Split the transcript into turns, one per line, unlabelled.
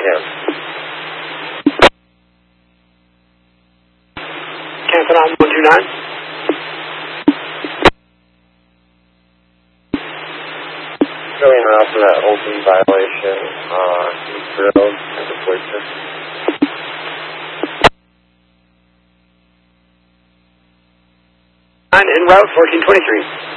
Yes.
Cancel on 129.
Showing route for that open violation on East Road at the Poison.
En route 1423.